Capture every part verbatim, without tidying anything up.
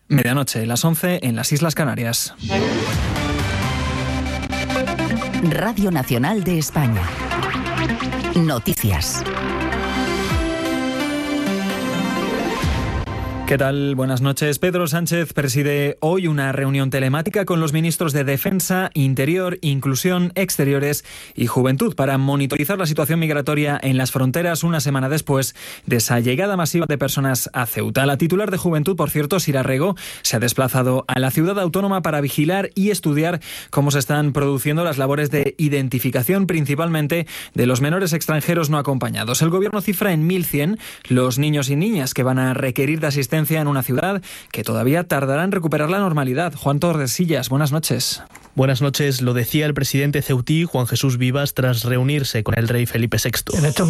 Medianoche, las once en las Islas Canarias. Radio Nacional de España. Noticias. ¿Qué tal? Buenas noches. Pedro Sánchez preside hoy una reunión telemática con los ministros de Defensa, Interior, Inclusión, Exteriores y Juventud para monitorizar la situación migratoria en las fronteras una semana después de esa llegada masiva de personas a Ceuta. La titular de Juventud, por cierto, Sira Rego, se ha desplazado a la ciudad autónoma para vigilar y estudiar cómo se están produciendo las labores de identificación, principalmente de los menores extranjeros no acompañados. El Gobierno cifra en mil cien los niños y niñas que van a requerir de asistencia en una ciudad que todavía tardará en recuperar la normalidad. Juan Tordesillas, buenas noches. Buenas noches. Lo decía el presidente ceutí, Juan Jesús Vivas, tras reunirse con el rey Felipe sexto. En estos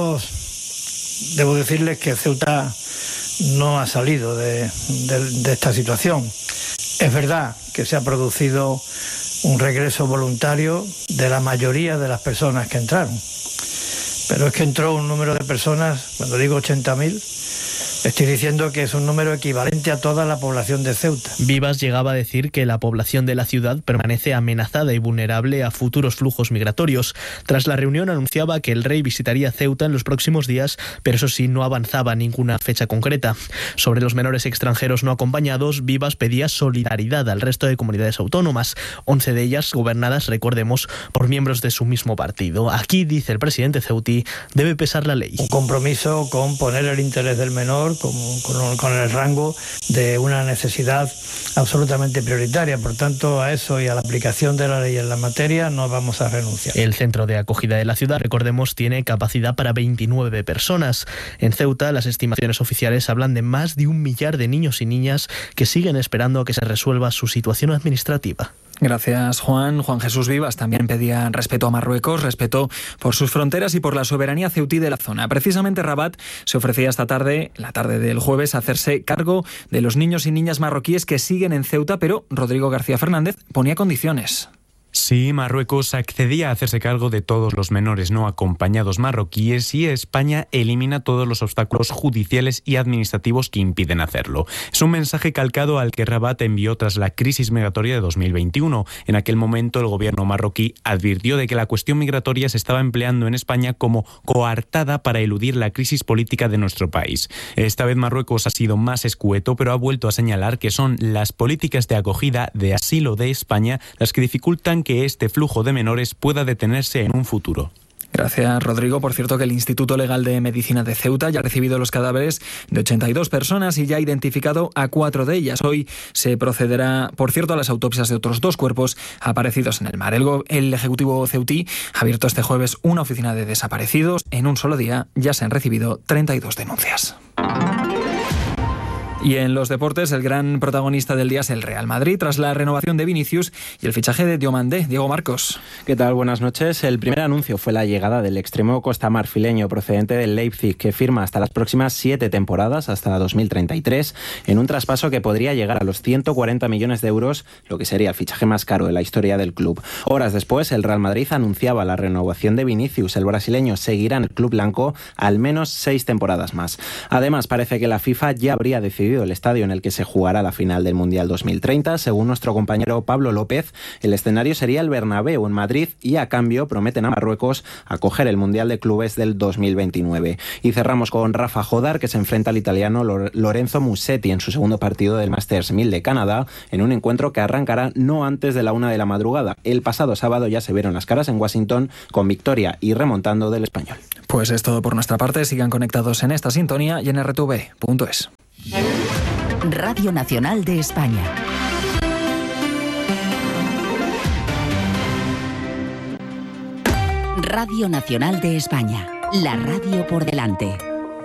momentos debo decirles que Ceuta no ha salido de, de, de esta situación. Es verdad que se ha producido un regreso voluntario de la mayoría de las personas que entraron, pero es que entró un número de personas, cuando digo ochenta mil, estoy diciendo que es un número equivalente a toda la población de Ceuta. Vivas llegaba a decir que la población de la ciudad permanece amenazada y vulnerable a futuros flujos migratorios. Tras la reunión anunciaba que el rey visitaría Ceuta en los próximos días, pero eso sí, no avanzaba ninguna fecha concreta. Sobre los menores extranjeros no acompañados, Vivas pedía solidaridad al resto de comunidades autónomas, once de ellas gobernadas, recordemos, por miembros de su mismo partido. Aquí, dice el presidente ceutí, debe pesar la ley. Un compromiso con poner el interés del menor Como, con, con el rango de una necesidad absolutamente prioritaria. Por tanto, a eso y a la aplicación de la ley en la materia no vamos a renunciar. El centro de acogida de la ciudad, recordemos, tiene capacidad para veintinueve personas. En Ceuta, las estimaciones oficiales hablan de más de un millar de niños y niñas que siguen esperando a que se resuelva su situación administrativa. Gracias, Juan. Juan Jesús Vivas también pedía respeto a Marruecos, respeto por sus fronteras y por la soberanía ceutí de la zona. Precisamente Rabat se ofrecía esta tarde, la tarde del jueves, a hacerse cargo de los niños y niñas marroquíes que siguen en Ceuta, pero Rodrigo García Fernández ponía condiciones. Sí, Marruecos accedía a hacerse cargo de todos los menores no acompañados marroquíes y España elimina todos los obstáculos judiciales y administrativos que impiden hacerlo. Es un mensaje calcado al que Rabat envió tras la crisis migratoria de dos mil veintiuno. En aquel momento, el gobierno marroquí advirtió de que la cuestión migratoria se estaba empleando en España como coartada para eludir la crisis política de nuestro país. Esta vez Marruecos ha sido más escueto, pero ha vuelto a señalar que son las políticas de acogida de asilo de España las que dificultan que este flujo de menores pueda detenerse en un futuro. Gracias, Rodrigo. Por cierto, que el Instituto Legal de Medicina de Ceuta ya ha recibido los cadáveres de ochenta y dos personas y ya ha identificado a cuatro de ellas. Hoy se procederá, por cierto, a las autopsias de otros dos cuerpos aparecidos en el mar. El, el Ejecutivo ceutí ha abierto este jueves una oficina de desaparecidos. En un solo día ya se han recibido treinta y dos denuncias. Y en los deportes, el gran protagonista del día es el Real Madrid, tras la renovación de Vinicius y el fichaje de Diomandé. Diego Marcos. ¿Qué tal? Buenas noches. El primer anuncio fue la llegada del extremo costamarfileño procedente del Leipzig, que firma hasta las próximas siete temporadas, hasta dos mil treinta y tres, en un traspaso que podría llegar a los ciento cuarenta millones de euros, lo que sería el fichaje más caro de la historia del club. Horas después, el Real Madrid anunciaba la renovación de Vinicius. El brasileño seguirá en el club blanco al menos seis temporadas más. Además, parece que la FIFA ya habría decidido el estadio en el que se jugará la final del Mundial dos mil treinta. Según nuestro compañero Pablo López, el escenario sería el Bernabéu en Madrid y a cambio prometen a Marruecos acoger el Mundial de Clubes del dos mil veintinueve. Y cerramos con Rafa Jodar, que se enfrenta al italiano Lorenzo Musetti en su segundo partido del Masters mil de Canadá, en un encuentro que arrancará no antes de la una de la madrugada. El pasado sábado ya se vieron las caras en Washington, con victoria y remontando del español. Pues es todo por nuestra parte. Sigan conectados en esta sintonía y en erre te ve punto es. Radio Nacional de España. Radio Nacional de España. La radio por delante.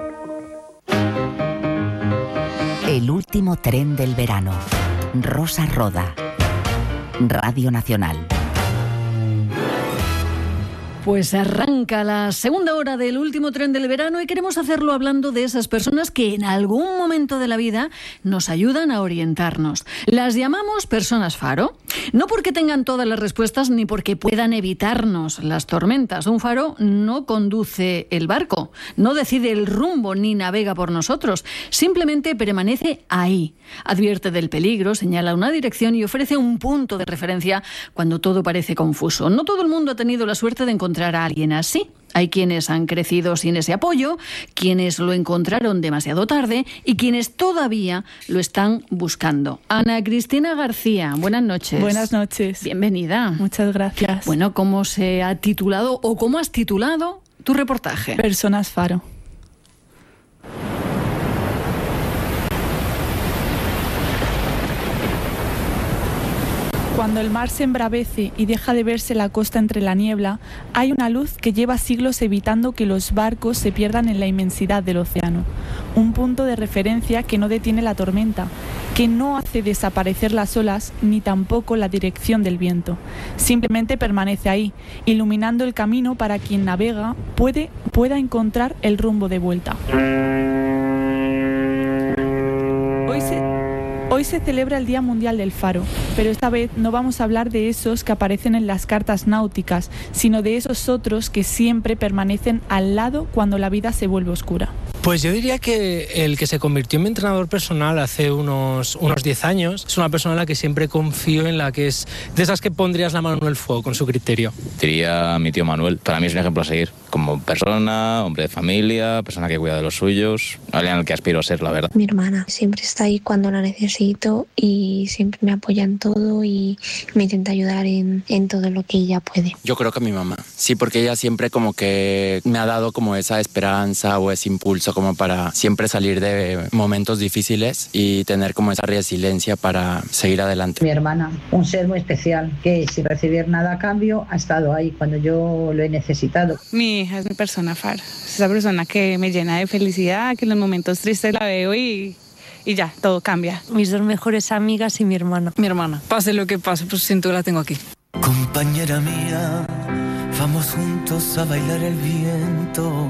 El último tren del verano. Rosa Roda. Radio Nacional. Pues arranca la segunda hora del último tren del verano y queremos hacerlo hablando de esas personas que en algún momento de la vida nos ayudan a orientarnos. Las llamamos personas faro, no porque tengan todas las respuestas ni porque puedan evitarnos las tormentas. Un faro no conduce el barco, no decide el rumbo ni navega por nosotros, simplemente permanece ahí. Advierte del peligro, señala una dirección y ofrece un punto de referencia cuando todo parece confuso. No todo el mundo ha tenido la suerte de encontrar a alguien así. Hay quienes han crecido sin ese apoyo, quienes lo encontraron demasiado tarde y quienes todavía lo están buscando. Ana Cristina García, buenas noches. Buenas noches. Bienvenida. Muchas gracias. Bueno, ¿cómo se ha titulado o cómo has titulado tu reportaje? Personas faro. Cuando el mar se embravece y deja de verse la costa entre la niebla, hay una luz que lleva siglos evitando que los barcos se pierdan en la inmensidad del océano. Un punto de referencia que no detiene la tormenta, que no hace desaparecer las olas ni tampoco la dirección del viento. Simplemente permanece ahí, iluminando el camino para quien navega puede, pueda encontrar el rumbo de vuelta. Hoy se... Hoy se celebra el Día Mundial del Faro, pero esta vez no vamos a hablar de esos que aparecen en las cartas náuticas, sino de esos otros que siempre permanecen al lado cuando la vida se vuelve oscura. Pues yo diría que el que se convirtió en mi entrenador personal hace unos, unos diez años es una persona en la que siempre confío, en la que es de esas que pondrías la mano en el fuego con su criterio. Diría mi tío Manuel, para mí es un ejemplo a seguir, como persona, hombre de familia, persona que cuida de los suyos, alguien al que aspiro a ser, la verdad. Mi hermana siempre está ahí cuando la necesito y siempre me apoya en todo y me intenta ayudar en, en todo lo que ella puede. Yo creo que mi mamá, sí, porque ella siempre como que me ha dado como esa esperanza o ese impulso como para siempre salir de momentos difíciles y tener como esa resiliencia para seguir adelante. Mi hermana, un ser muy especial, que sin recibir nada a cambio ha estado ahí cuando yo lo he necesitado. Mi hija es mi persona faro, es esa persona que me llena de felicidad, que en los momentos tristes la veo y... y ya, todo cambia. Mis dos mejores amigas y mi hermana. Mi hermana. Pase lo que pase, pues siento que la tengo aquí. Compañera mía, vamos juntos a bailar el viento.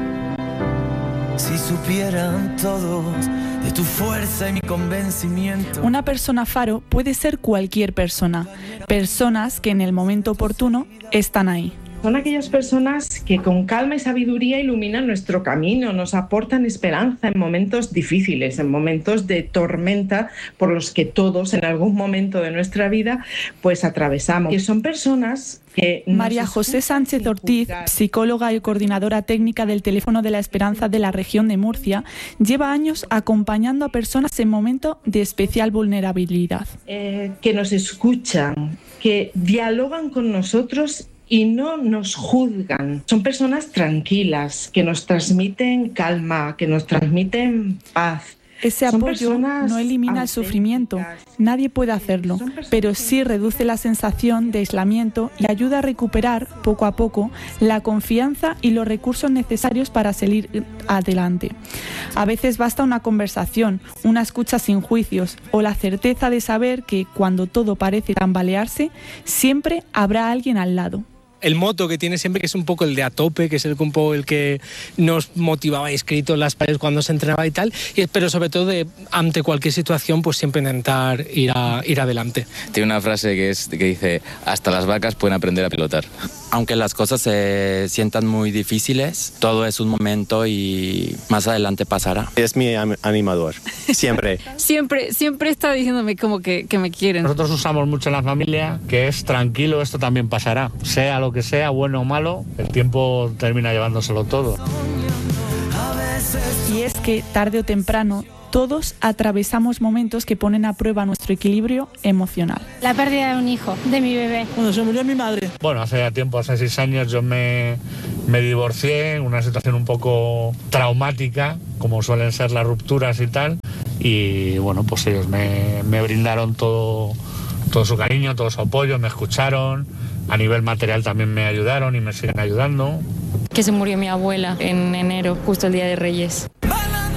Si supieran todos de tu fuerza y mi convencimiento. Una persona faro puede ser cualquier persona. Personas que en el momento oportuno están ahí. Son aquellas personas que con calma y sabiduría iluminan nuestro camino, nos aportan esperanza en momentos difíciles, en momentos de tormenta por los que todos en algún momento de nuestra vida pues atravesamos. Que son personas que... María José Sánchez Ortiz, psicóloga y coordinadora técnica del Teléfono de la Esperanza de la región de Murcia, lleva años acompañando a personas en momentos de especial vulnerabilidad. Eh, que nos escuchan, que dialogan con nosotros y no nos juzgan. Son personas tranquilas, que nos transmiten calma, que nos transmiten paz. Ese apoyo no elimina el sufrimiento, nadie puede hacerlo, pero sí reduce la sensación de aislamiento y ayuda a recuperar, poco a poco, la confianza y los recursos necesarios para salir adelante. A veces basta una conversación, una escucha sin juicios o la certeza de saber que, cuando todo parece tambalearse, siempre habrá alguien al lado. El moto que tiene siempre, que es un poco el de a tope, que es el, un poco el que nos motivaba escrito en las paredes cuando se entrenaba y tal, y, pero sobre todo de, ante cualquier situación, pues siempre intentar ir, a, ir adelante. Tiene una frase que, es, que dice, hasta las vacas pueden aprender a pilotar. Aunque las cosas se sientan muy difíciles, todo es un momento y más adelante pasará. Es mi animador, siempre. siempre, siempre está diciéndome como que, que me quieren. Nosotros usamos mucho en la familia, que es tranquilo, esto también pasará, sea lo que sea, bueno o malo, el tiempo termina llevándoselo todo. Y es que tarde o temprano todos atravesamos momentos que ponen a prueba nuestro equilibrio emocional. La pérdida de un hijo, de mi bebé. Cuando se murió mi madre. Bueno, hace ya tiempo, hace seis años yo me, me divorcié, una situación un poco traumática, como suelen ser las rupturas y tal, y bueno, pues ellos me, me brindaron todo, todo su cariño, todo su apoyo, me escucharon. A nivel material también me ayudaron y me siguen ayudando. Que se murió mi abuela en enero, justo el Día de Reyes.